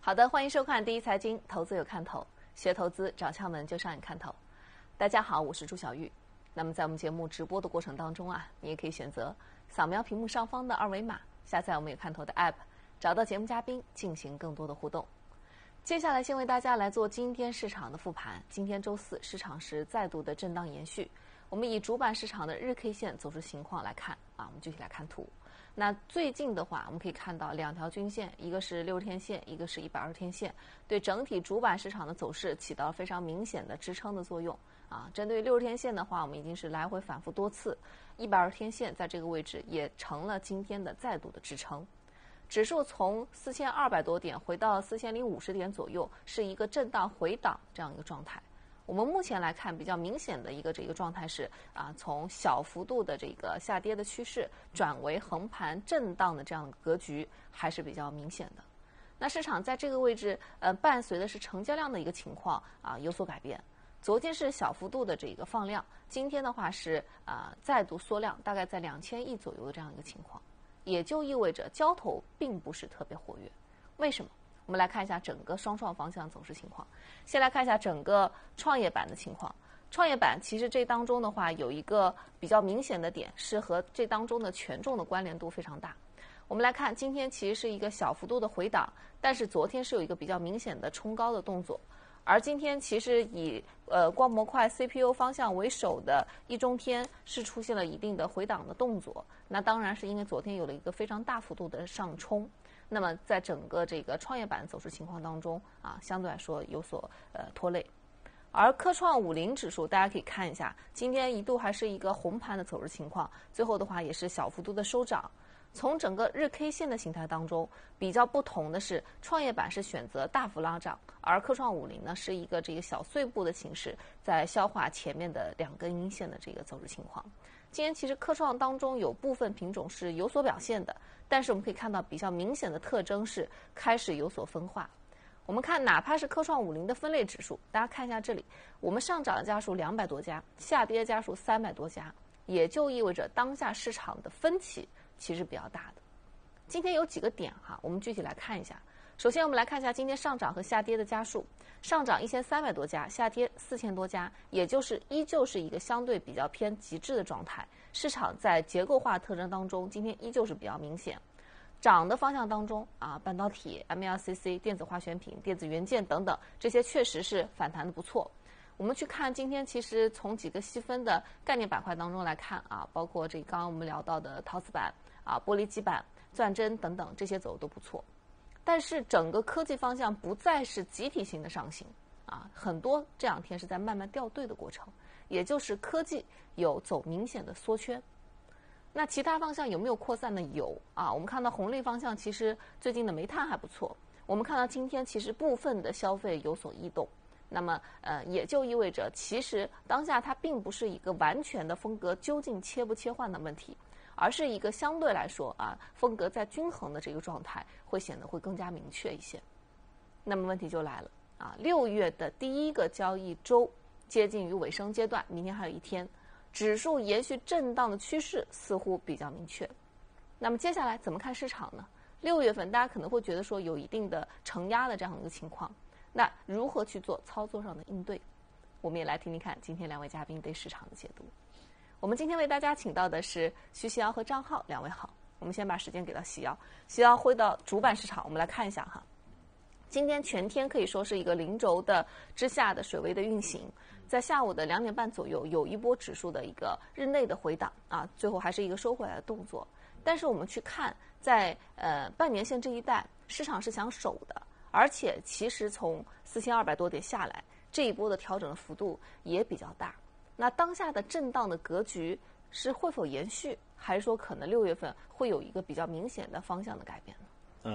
好的，欢迎收看第一财经，投资有看头，学投资找窍门就上眼看头。大家好，我是朱小玉。那么在我们节目直播的过程当中啊，你也可以选择扫描屏幕上方的二维码，下载我们有看头的 App， 找到节目嘉宾进行更多的互动。接下来先为大家来做今天市场的复盘。今天周四，市场是再度的震荡延续。我们以主板市场的日 K 线走势情况来看啊，我们具体来看图。那最近的话，我们可以看到两条均线，一个是60天线，一个是120天线，对整体主板市场的走势起到了非常明显的支撑的作用啊。针对60天线的话，我们已经是来回反复多次，120天线在这个位置也成了今天的再度的支撑。指数从4200多点回到4050点左右，是一个震荡回档这样一个状态。我们目前来看，比较明显的一个状态是从小幅度的这个下跌的趋势转为横盘震荡的这样的格局，还是比较明显的。那市场在这个位置，伴随的是成交量的一个情况有所改变。昨天是小幅度的这个放量，今天的话是再度缩量，大概在2000亿左右的这样一个情况，也就意味着交投并不是特别活跃。为什么？我们来看一下整个双创方向走势情况。先来看一下整个创业板的情况。创业板其实这当中的话有一个比较明显的点，是和这当中的权重的关联度非常大。我们来看，今天其实是一个小幅度的回档，但是昨天是有一个比较明显的冲高的动作。而今天其实以光模块 CPU 方向为首的一中天是出现了一定的回档的动作，那当然是因为昨天有了一个非常大幅度的上冲。那么在整个这个创业板走势情况当中相对来说有所拖累。而科创50指数大家可以看一下，今天一度还是一个红盘的走势情况，最后的话也是小幅度的收涨。从整个日 K 线的形态当中，比较不同的是，创业板是选择大幅拉涨，而科创50呢是一个这个小碎步的形式，在消化前面的2根阴线的这个走势情况。今天其实科创当中有部分品种是有所表现的，但是我们可以看到比较明显的特征是开始有所分化。我们看哪怕是科创50的分类指数，大家看一下这里，我们上涨的家数200多家，下跌家数300多家，也就意味着当下市场的分歧其实比较大的。今天有几个点我们具体来看一下。首先我们来看一下今天上涨和下跌的家数，上涨1300多家，下跌4000多家，也就是依旧是一个相对比较偏极致的状态。市场在结构化特征当中，今天依旧是比较明显。涨的方向当中半导体、MLCC、电子化学品、电子元件等等，这些确实是反弹的不错。我们去看今天，其实从几个细分的概念板块当中来看包括这刚刚我们聊到的陶瓷板玻璃基板、钻针等等，这些走的都不错。但是整个科技方向不再是集体性的上行很多这2天是在慢慢掉队的过程，也就是科技有走明显的缩圈。那其他方向有没有扩散呢？有我们看到红利方向其实最近的煤炭还不错，我们看到今天其实部分的消费有所异动。那么也就意味着其实当下它并不是一个完全的风格究竟切不切换的问题，而是一个相对来说风格在均衡的这个状态会显得会更加明确一些。那么问题就来了6月的第一个交易周接近于尾声阶段，明天还有1天，指数延续震荡的趋势似乎比较明确。那么接下来怎么看市场呢？6月份大家可能会觉得说有一定的承压的这样一个情况，那如何去做操作上的应对？我们也来听听看今天2位嘉宾对市场的解读。我们今天为大家请到的是徐熙瑶和张浩2位好。我们先把时间给到熙瑶，熙瑶回到主板市场，我们来看一下今天全天可以说是一个零轴的之下的水位的运行，在下午的2点半左右有一波指数的一个日内的回档最后还是一个收回来的动作。但是我们去看在半年线这一带，市场是想守的，而且其实从4200多点下来，这一波的调整的幅度也比较大。那当下的震荡的格局是会否延续，还是说可能6月份会有一个比较明显的方向的改变呢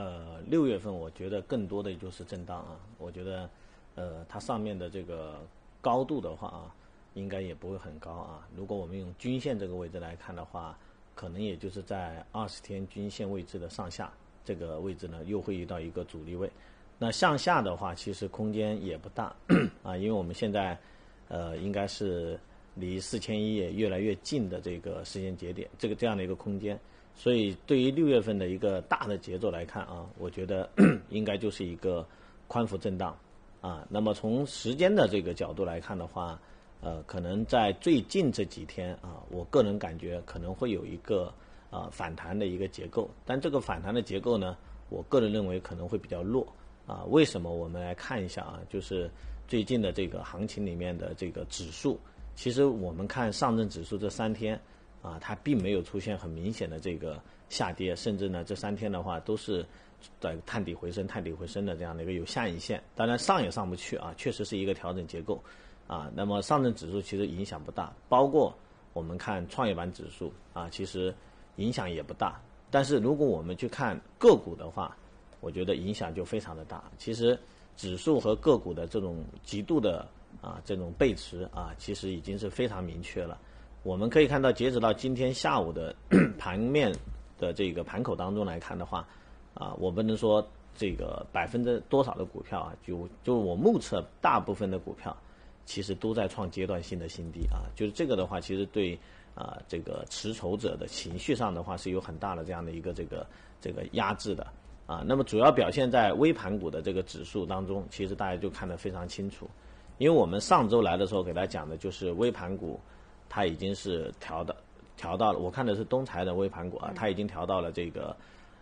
？6月份我觉得更多的就是震荡我觉得它上面的这个高度的话应该也不会很高如果我们用均线这个位置来看的话，可能也就是在20天均线位置的上下这个位置呢，又会遇到一个阻力位。那向下的话，其实空间也不大因为我们现在应该是离4100也越来越近的这个时间节点，这样的一个空间。 所以对于6月份的一个大的节奏来看啊，我觉得应该就是一个宽幅震荡啊。那么从时间的这个角度来看的话，可能在最近这几天啊，我个人感觉可能会有一个反弹的一个结构，但这个反弹的结构呢，我个人认为可能会比较弱啊。为什么？我们来看一下啊，就是最近的这个行情里面的这个指数，其实我们看上证指数这3天啊，它并没有出现很明显的这个下跌，甚至呢这3天的话都是在探底回升的这样的一个有下影线，当然上也上不去啊，确实是一个调整结构啊。那么上证指数其实影响不大，包括我们看创业板指数啊，其实影响也不大。但是如果我们去看个股的话，我觉得影响就非常的大。其实指数和个股的这种极度的这种背驰啊，其实已经是非常明确了。我们可以看到，截止到今天下午的盘面的这个盘口当中来看的话，我不能说这个多少的股票啊，就我目测大部分的股票其实都在创阶段性的新低啊。就是这个的话，其实对这个持筹者的情绪上的话是有很大的这样的一个这个压制的啊。那么主要表现在微盘股的这个指数当中，其实大家就看得非常清楚。因为我们上周来的时候给大家讲的就是微盘股，它已经是调到了，我看的是东财的微盘股啊，它已经调到了这个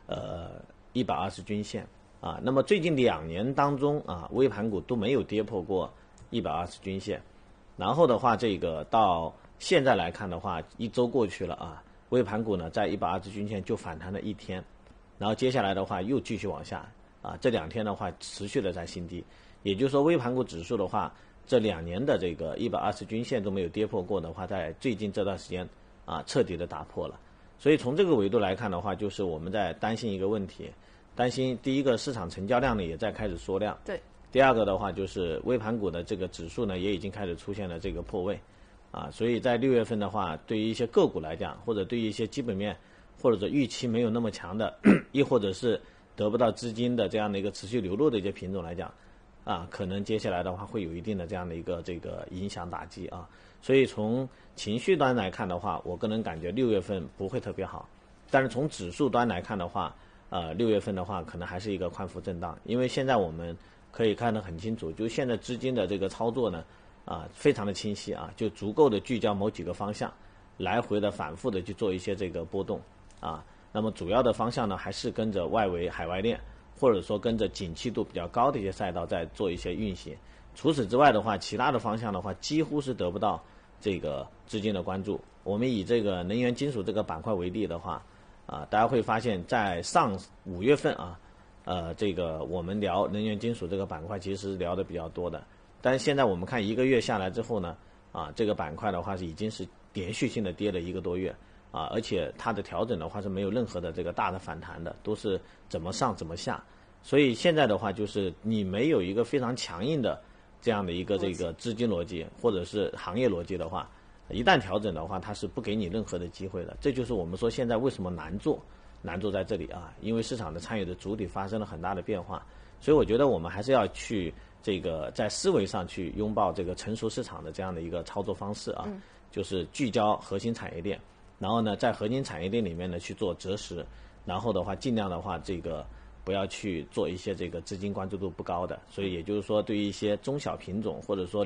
120均线啊。那么最近2年当中啊，微盘股都没有跌破过120均线。然后的话，这个到现在来看的话，1周过去了啊，微盘股呢在120均线就反弹了1天，然后接下来的话又继续往下啊，这2天的话持续的在新低，也就是说微盘股指数的话，这2年的这个120均线都没有跌破过的话，在最近这段时间彻底的打破了。所以从这个维度来看的话，就是我们在担心一个问题，担心第一个市场成交量呢也在开始缩量， 对。 第二个的话就是微盘股的这个指数呢也已经开始出现了这个破位所以在6月份的话，对于一些个股来讲，或者对于一些基本面或者预期没有那么强的亦或者是得不到资金的这样的一个持续流入的一些品种来讲可能接下来的话会有一定的这样的一个这个影响打击所以从情绪端来看的话，我个人感觉6月份不会特别好，但是从指数端来看的话6月份的话可能还是一个宽幅震荡。因为现在我们可以看得很清楚，就现在资金的这个操作呢非常的清晰就足够的聚焦某几个方向，来回的反复的去做一些这个波动那么主要的方向呢还是跟着外围海外链，或者说跟着景气度比较高的一些赛道在做一些运行。除此之外的话，其他的方向的话几乎是得不到这个资金的关注。我们以这个能源金属这个板块为例的话大家会发现在5月份这个我们聊能源金属这个板块其实是聊的比较多的，但是现在我们看1个月下来之后呢这个板块的话是已经是连续性的跌了1个多月而且它的调整的话是没有任何的这个大的反弹的，都是怎么上怎么下。所以现在的话就是你没有一个非常强硬的这样的一个这个资金逻辑或者是行业逻辑的话，一旦调整的话它是不给你任何的机会的。这就是我们说现在为什么难做在这里因为市场的参与的主体发生了很大的变化。所以我觉得我们还是要去这个在思维上去拥抱这个成熟市场的这样的一个操作方式就是聚焦核心产业链，然后呢在核心产业链里面呢去做择时，然后的话尽量的话这个不要去做一些这个资金关注度不高的。所以也就是说对于一些中小品种或者说